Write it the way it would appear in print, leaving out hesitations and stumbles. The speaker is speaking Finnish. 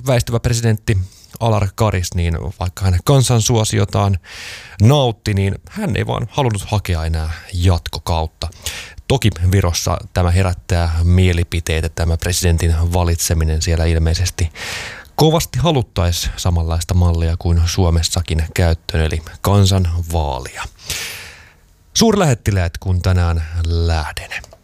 väistyvä presidentti Alar Karis, niin vaikka hän kansansuosiotaan nautti, niin hän ei vaan halunnut hakea enää jatkokautta. Toki Virossa tämä herättää mielipiteitä, tämä presidentin valitseminen siellä ilmeisesti kovasti haluttaisiin samanlaista mallia kuin Suomessakin käyttöön, eli kansanvaalia. Suurlähettiläät, kun tänään lähden.